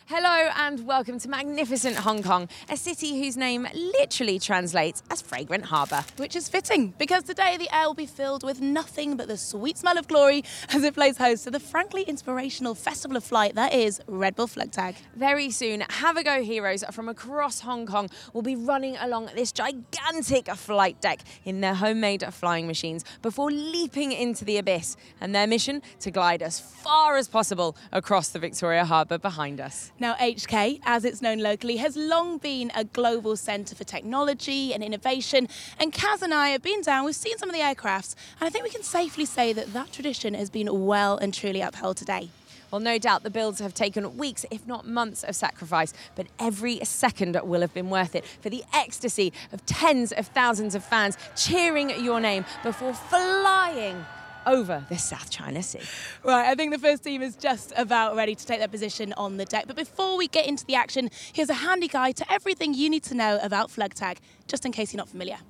Hello and welcome to magnificent Hong Kong, a city whose name literally translates as fragrant harbour. Which is fitting, because today the air will be filled with nothing but the sweet smell of glory as it plays host to the frankly inspirational festival of flight that is Red Bull Flugtag. Very soon, have-a-go heroes from across Hong Kong will be running along this gigantic flight deck in their homemade flying machines before leaping into the abyss, and their mission to glide as far as possible across the Victoria Harbour behind us. Now, HK, as it's known locally, has long been a global centre for technology and innovation. And Kaz and I have been down, we've seen some of the aircrafts, and I think we can safely say that that tradition has been well and truly upheld today. Well, no doubt the builds have taken weeks, if not months, of sacrifice, but every second will have been worth it for the ecstasy of tens of thousands of fans cheering your name before flying over the South China Sea. Right, I think the first team is just about ready to take their position on the deck. But before we get into the action, here's a handy guide to everything you need to know about Flugtag, just in case you're not familiar.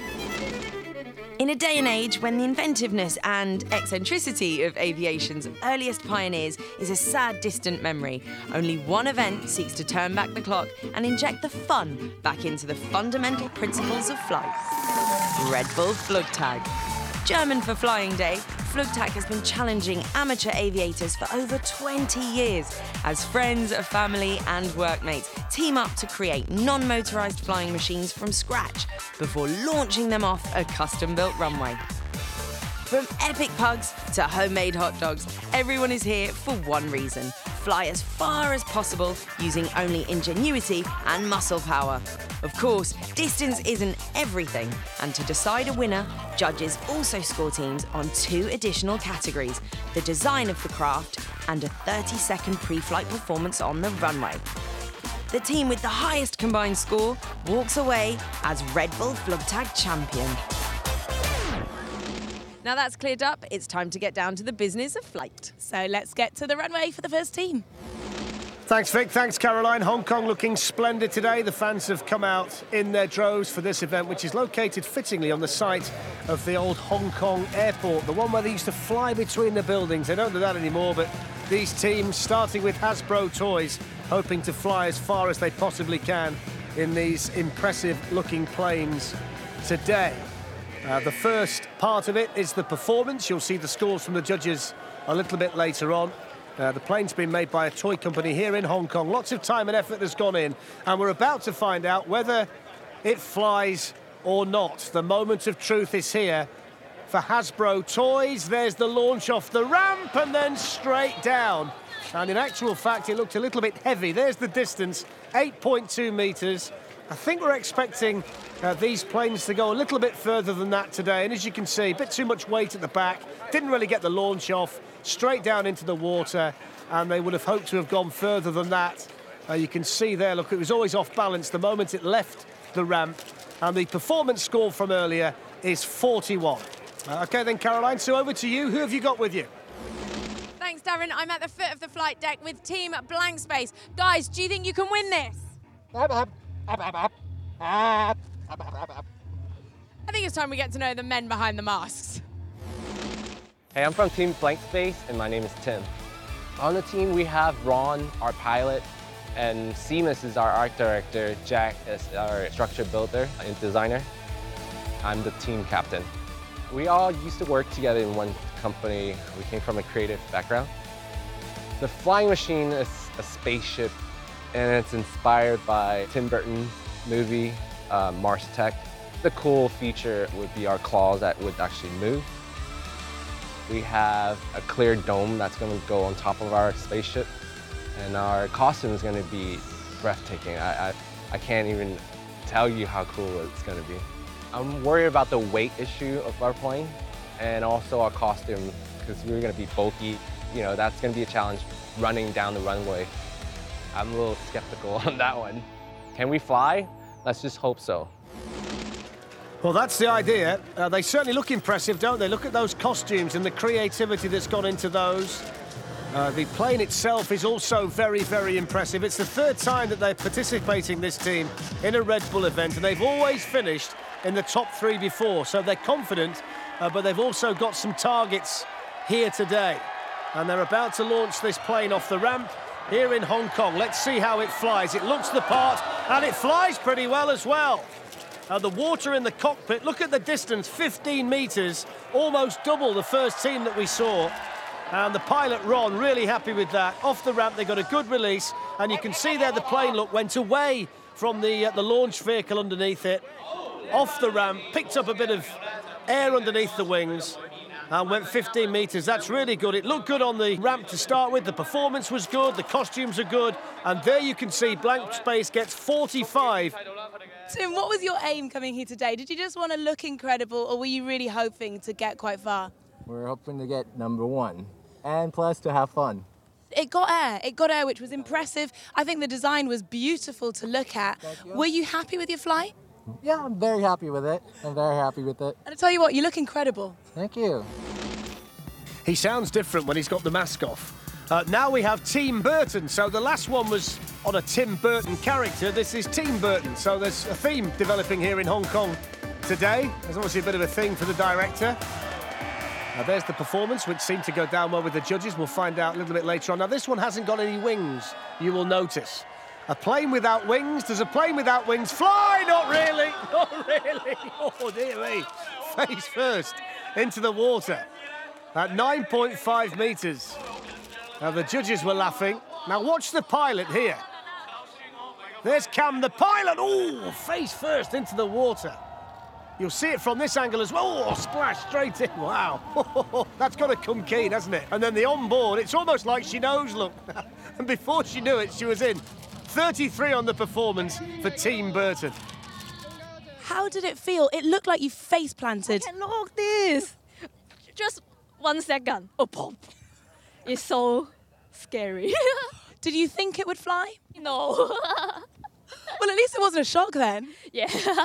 In a day and age when the inventiveness and eccentricity of aviation's earliest pioneers is a sad, distant memory, only one event seeks to turn back the clock and inject the fun back into the fundamental principles of flight. Red Bull Flugtag. German for Flying Day, Flugtag has been challenging amateur aviators for over 20 years as friends, family and workmates team up to create non-motorised flying machines from scratch before launching them off a custom-built runway. From epic pugs to homemade hot dogs, everyone is here for one reason: fly as far as possible using only ingenuity and muscle power. Of course, distance isn't everything, and to decide a winner, judges also score teams on 2 additional categories: the design of the craft and a 30-second pre-flight performance on the runway. The team with the highest combined score walks away as Red Bull Flugtag champion. Now that's cleared up, it's time to get down to the business of flight. So let's get to the runway for the first team. Thanks, Vic. Thanks, Caroline. Hong Kong looking splendid today. The fans have come out in their droves for this event, which is located fittingly on the site of the old Hong Kong airport, the one where they used to fly between the buildings. They don't do that anymore, but these teams, starting with Hasbro Toys, hoping to fly as far as they possibly can in these impressive-looking planes today. The first part of it is the performance. You'll see the scores from the judges a little bit later on. The plane's been made by a toy company here in Hong Kong. Lots of time and effort has gone in, and we're about to find out whether it flies or not. The moment of truth is here for Hasbro Toys. There's the launch off the ramp and then straight down. And in actual fact, it looked a little bit heavy. There's the distance, 8.2 metres. I think we're expecting these planes to go a little bit further than that today. And as you can see, a bit too much weight at the back. Didn't really get the launch off. Straight down into the water. And they would have hoped to have gone further than that. You can see there, look, it was always off balance the moment it left the ramp. And the performance score from earlier is 41. OK then, Caroline, so over to you. Who have you got with you? Thanks, Darren. I'm at the foot of the flight deck with Team Blank Space. Guys, do you think you can win this? I think it's time we get to know the men behind the masks. Hey, I'm from Team Blank Space, and my name is Tim. On the team, we have Ron, our pilot, and Seamus is our art director. Jack is our structure builder and designer. I'm the team captain. We all used to work together in one company. We came from a creative background. The flying machine is a spaceship, and it's inspired by Tim Burton's movie, Mars Tech. The cool feature would be our claws that would actually move. We have a clear dome that's going to go on top of our spaceship, and our costume is going to be breathtaking. I can't even tell you how cool it's going to be. I'm worried about the weight issue of our plane and also our costume, because we're going to be bulky. You know, that's going to be a challenge running down the runway. I'm a little skeptical on that one. Can we fly? Let's just hope so. Well, that's the idea. They certainly look impressive, don't they? Look at those costumes and the creativity that's gone into those. The plane itself is also very, very impressive. It's the 3rd time that they're participating, this team, in a Red Bull event, and they've always finished in the top 3 before, so they're confident, but they've also got some targets here today. And they're about to launch this plane off the ramp. here in Hong Kong. Let's see how it flies. It looks the part, and it flies pretty well as well. The water in the cockpit, look at the distance, 15 metres, almost double the first team that we saw. And the pilot, Ron, really happy with that. Off the ramp, they got a good release, and you can see there the plane, look, went away from the launch vehicle underneath it. Off the ramp, picked up a bit of air underneath the wings, and went 15 metres. That's really good. It looked good on the ramp to start with. The performance was good, the costumes are good, and there you can see Blank Space gets 45. Tim, what was your aim coming here today? Did you just want to look incredible, or were you really hoping to get quite far? We're hoping to get #1, and plus to have fun. It got air, which was impressive. I think the design was beautiful to look at. Were you happy with your flight? Yeah, I'm very happy with it. I'm very happy with it. And I tell you what, you look incredible. Thank you. He sounds different when he's got the mask off. Now we have Team Burton. So the last one was on a Tim Burton character. This is Team Burton. So there's a theme developing here in Hong Kong today. There's obviously a bit of a thing for the director. There's the performance, which seemed to go down well with the judges. We'll find out a little bit later on. Now, this one hasn't got any wings, you will notice. A plane without wings. Does a plane without wings fly? Not really. Not really. Oh, dear me. Face first into the water at 9.5 metres. Now, the judges were laughing. Now, watch the pilot here. There's Cam, the pilot. Oh, face first into the water. You'll see it from this angle as well. Oh, splash straight in. Wow. That's got to come keen, hasn't it? And then the on-board, it's almost like she knows, look. And before she knew it, she was in. 33 on the performance for Team Burton. How did it feel? It looked like you face planted. And look this. Just 1 second. Oh, pop. It's so scary. Did you think it would fly? No. Well, at least it wasn't a shock then. Yeah.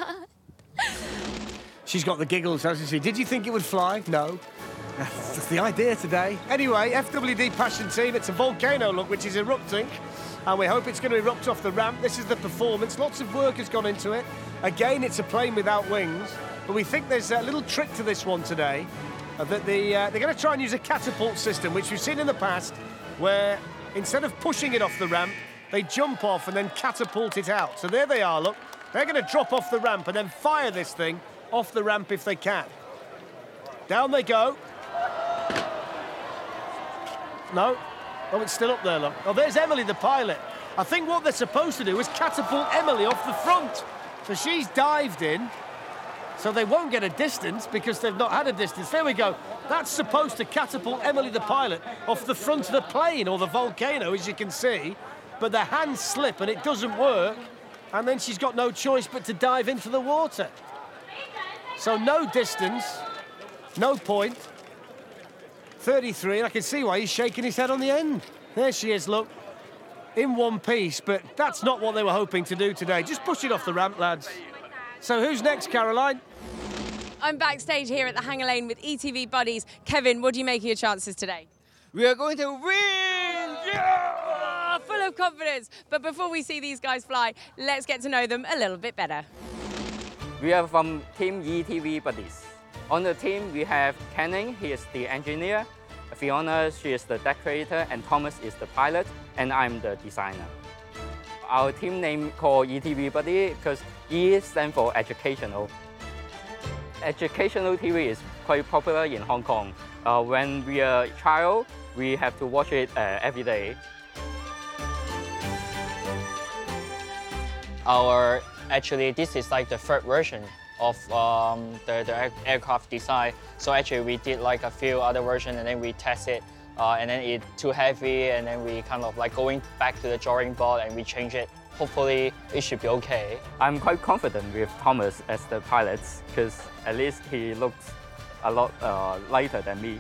She's got the giggles, hasn't she? Did you think it would fly? No. That's the idea today. Anyway, FWD Passion Team, it's a volcano, look, which is erupting. And we hope it's going to erupt off the ramp. This is the performance. Lots of work has gone into it. Again, it's a plane without wings. But we think there's a little trick to this one today. That they're going to try and use a catapult system, which we've seen in the past, where instead of pushing it off the ramp, they jump off and then catapult it out. So there they are, look. They're going to drop off the ramp and then fire this thing off the ramp if they can. Down they go. No. Oh, it's still up there, look. Oh, there's Emily, the pilot. I think what they're supposed to do is catapult Emily off the front. So she's dived in. So they won't get a distance because they've not had a distance. There we go. That's supposed to catapult Emily, the pilot, off the front of the plane or the volcano, as you can see. But their hands slip and it doesn't work. And then she's got no choice but to dive into the water. So no distance, no point. 33, and I can see why he's shaking his head on the end. There she is, look, in one piece, but that's not what they were hoping to do today. Just push it off the ramp, lads. So who's next, Caroline? I'm backstage here at the Hangar Lane with ETV buddies. Kevin, what do you make of your chances today? We are going to win! Yeah! Full of confidence. But before we see these guys fly, let's get to know them a little bit better. We are from Team ETV Buddies. On the team, we have Canning, he is the engineer, Fiona, she is the decorator, and Thomas is the pilot, and I'm the designer. Our team name called ETV Buddy because E stands for educational. Educational TV is quite popular in Hong Kong. When we are a child, we have to watch it every day. Actually, this is like the third version of the aircraft design. So actually we did like a few other versions and then we test it and then it's too heavy and then we kind of like going back to the drawing board and we change it. Hopefully it should be okay. I'm quite confident with Thomas as the pilot because at least he looks a lot lighter than me.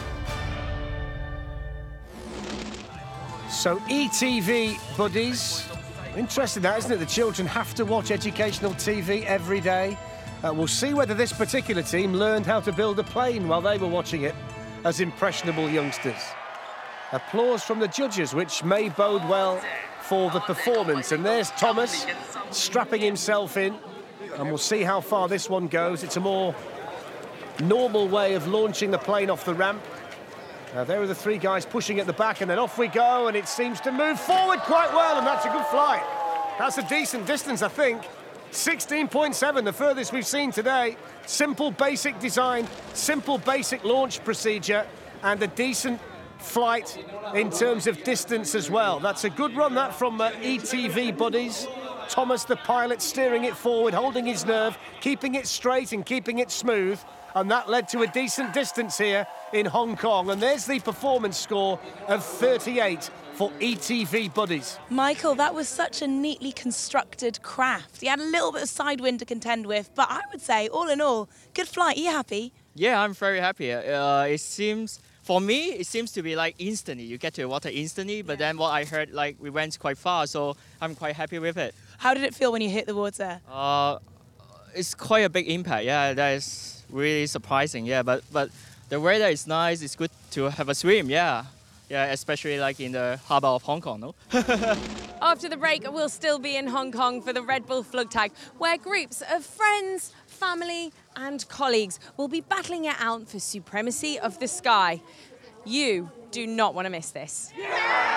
So ETV buddies. Interesting that, isn't it? The children have to watch educational TV every day. We'll see whether this particular team learned how to build a plane while they were watching it as impressionable youngsters. Applause from the judges, which may bode well for the performance. And there's Thomas strapping himself in. And we'll see how far this one goes. It's a more normal way of launching the plane off the ramp. Now, there are the three guys pushing at the back, and then off we go, and it seems to move forward quite well, and that's a good flight. That's a decent distance, I think. 16.7, the furthest we've seen today. Simple, basic design, simple, basic launch procedure, and a decent flight in terms of distance as well. That's a good run, that, from ETV Buddies. Thomas, the pilot, steering it forward, holding his nerve, keeping it straight and keeping it smooth. And that led to a decent distance here in Hong Kong. And there's the performance score of 38 for ETV Buddies. Michael, that was such a neatly constructed craft. He had a little bit of side wind to contend with, but I would say, all in all, good flight. Are you happy? Yeah, I'm very happy. It seems, for me, it seems to be like instantly. You get to the water instantly, but then what I heard, like, we went quite far, so I'm quite happy with it. How did it feel when you hit the water? It's quite a big impact. Yeah, that is really surprising. Yeah, but the weather is nice. It's good to have a swim. Yeah, especially like in the harbour of Hong Kong. No. After the break, we'll still be in Hong Kong for the Red Bull Flugtag, where groups of friends, family and colleagues will be battling it out for supremacy of the sky. You do not want to miss this.